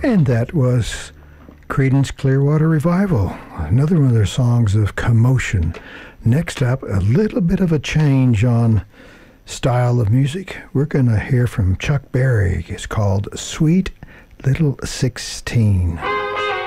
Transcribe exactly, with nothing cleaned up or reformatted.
And that was Creedence Clearwater Revival, another one of their songs of commotion. Next up, a little bit of a change on style of music. We're going to hear from Chuck Berry. It's called Sweet Little Sixteen.